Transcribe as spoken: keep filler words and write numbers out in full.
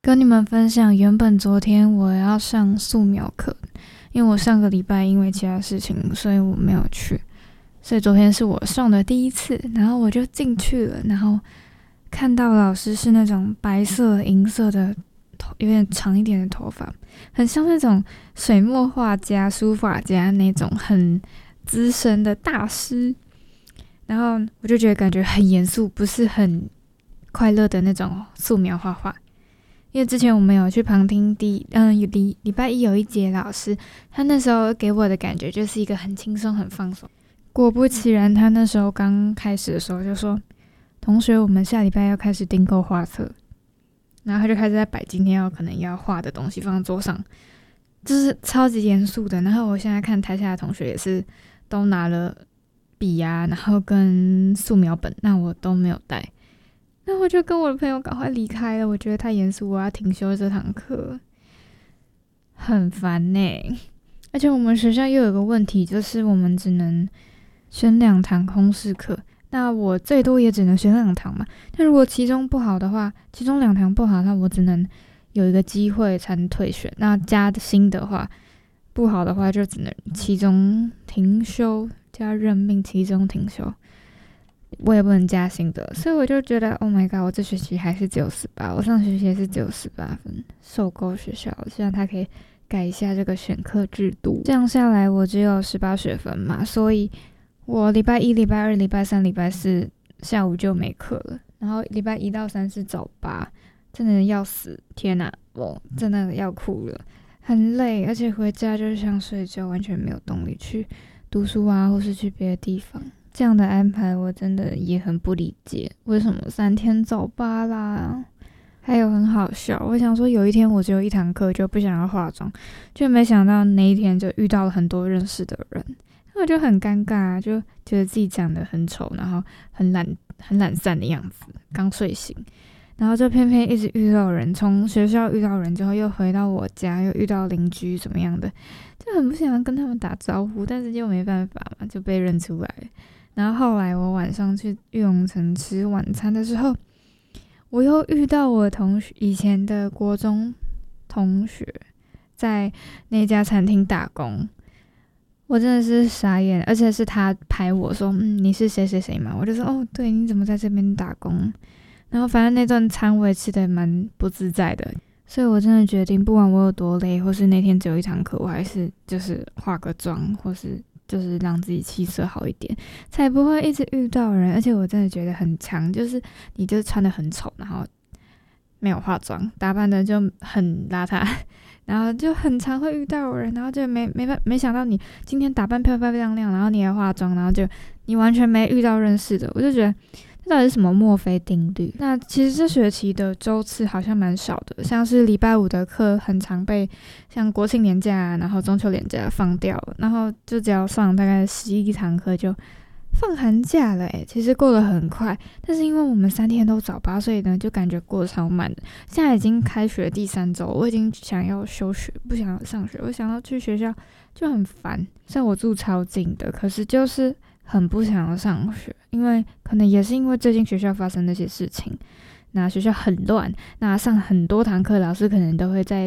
跟你们分享，原本昨天我要上素描课，因为我上个礼拜因为其他事情，所以我没有去，所以昨天是我上的第一次，然后我就进去了，然后看到老师是那种白色银色的头，有点长一点的头发，很像那种水墨画家、书法家那种很资深的大师，然后我就觉得感觉很严肃，不是很快乐的那种素描画画。因为之前我们有去旁听第嗯礼礼拜一有一节老师，他那时候给我的感觉就是一个很轻松很放松。果不其然，他那时候刚开始的时候就说：“同学，我们下礼拜要开始订购画册。”然后他就开始在摆今天要可能要画的东西放在桌上，就是超级严肃的。然后我现在看台下的同学也是都拿了笔啊，然后跟素描本，那我都没有带。那我就跟我的朋友赶快离开了，我觉得太严肃，我要停休这堂课，很烦欸。而且我们学校又有个问题，就是我们只能选两堂通识课，那我最多也只能选两堂嘛。但如果其中不好的话，其中两堂不好的话，我只能有一个机会才能退选。那加薪的话，不好的话就只能期中停休，加任命期中停休。我也不能加薪的，所以我就觉得 Oh my god， 我这学期还是只有十八，我上学期也是只有十八分，受够学校，希望他可以改一下这个选课制度。这样下来我只有十八学分嘛，所以我礼拜一、礼拜二、礼拜三、礼拜四下午就没课了，然后礼拜一到三是早八，真的要死，天哪，我真的要哭了，很累，而且回家就想睡觉，完全没有动力去读书啊，或是去别的地方。这样的安排我真的也很不理解，为什么三天早八啦？还有很好笑，我想说有一天我只有一堂课就不想要化妆，就没想到那一天就遇到了很多认识的人，我就很尴尬，就觉得自己长得很丑，然后很懒很懒散的样子，刚睡醒，然后就偏偏一直遇到人，从学校遇到人之后又回到我家，又遇到邻居怎么样的，就很不想跟他们打招呼，但是又没办法嘛，就被认出来。然后后来我晚上去玉龙城吃晚餐的时候，我又遇到我同学以前的国中同学在那家餐厅打工，我真的是傻眼，而且是他拍我说嗯你是谁谁谁嘛，我就说哦对，你怎么在这边打工？然后反正那顿餐我也吃得蛮不自在的，所以我真的决定不管我有多累，或是那天只有一堂课，我还是就是化个妆，或是就是让自己气色好一点，才不会一直遇到人。而且我真的觉得很强，就是你就穿得很丑，然后没有化妆，打扮的就很邋遢，然后就很常会遇到人，然后就没没没想到你今天打扮漂漂亮亮，然后你还化妆，然后就你完全没遇到认识的，我就觉得这到底是什么墨菲定律？那其实这学期的周次好像蛮少的，像是礼拜五的课很常被像国庆连假然后中秋连假放掉，然后就只要上大概十一堂课就放寒假了诶，其实过得很快，但是因为我们三天都早八，所以呢就感觉过得超慢的。现在已经开学第三周，我已经想要休学，不想要上学，我想要去学校就很烦。虽然我住超近的，可是就是很不想要上学，因为可能也是因为最近学校发生那些事情，那学校很乱，那上很多堂课老师可能都会在